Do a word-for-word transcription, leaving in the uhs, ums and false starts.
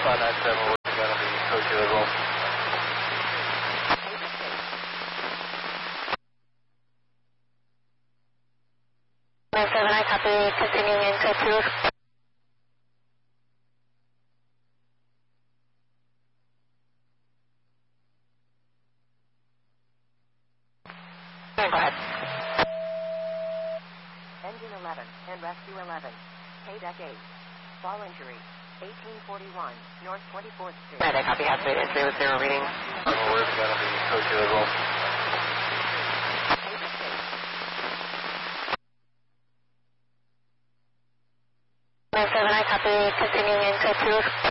five nine seven, we're going to be code two as well. nine seven, I copy, continuing in code two. Go ahead. Engine eleven and Rescue eleven. K-Deck eight. Fall injury. eighteen forty-one, North twenty-fourth Street. Right, I copy, halfway to zero zero reading. We're going to be code two as well. nine seven, I copy, continuing in code two.